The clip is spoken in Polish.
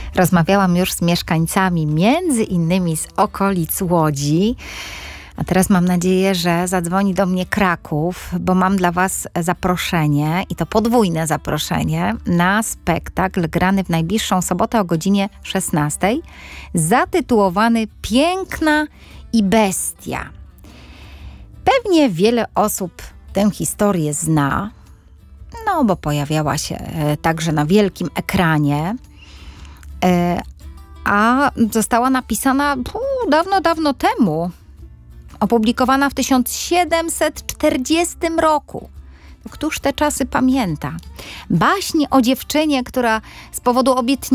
Rozmawiałam już z mieszkańcami, między innymi z okolic Łodzi. A teraz mam nadzieję, że zadzwoni do mnie Kraków, bo mam dla Was zaproszenie, i to podwójne zaproszenie, na spektakl grany w najbliższą sobotę o godzinie 16, zatytułowany Piękna i Bestia. Pewnie wiele osób tę historię zna, no bo pojawiała się także na wielkim ekranie, a została napisana dawno, dawno temu. Opublikowana w 1740 roku. Któż te czasy pamięta? Baśń o dziewczynie, która z powodu obietnicy